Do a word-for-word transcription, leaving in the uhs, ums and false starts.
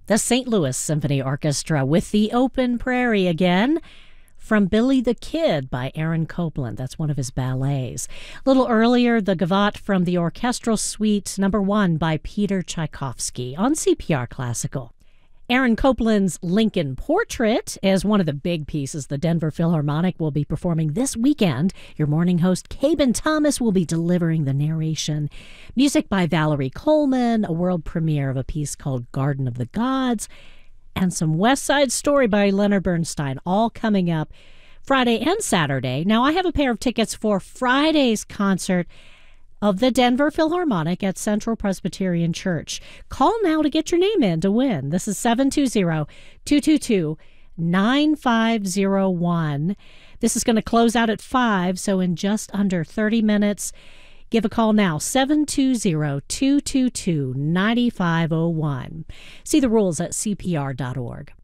The Saint Louis Symphony Orchestra with The Open Prairie again, from Billy the Kid by Aaron Copland. That's one of his ballets. A little earlier, the Gavotte from the Orchestral Suite number one by Peter Tchaikovsky on C P R Classical. Aaron Copland's Lincoln Portrait is one of the big pieces the Denver Philharmonic will be performing this weekend. Your morning host, Caben Thomas, will be delivering the narration. Music by Valerie Coleman, a world premiere of a piece called Garden of the Gods, and some West Side Story by Leonard Bernstein, all coming up Friday and Saturday. Now, I have a pair of tickets for Friday's concert of the Denver Philharmonic at Central Presbyterian Church. Call now to get your name in to win. This is seven two zero, two two two, nine five zero one. This is going to close out at five, so in just under thirty minutes. Give a call now, seven two zero, two two two, nine five zero one. See the rules at C P R dot org.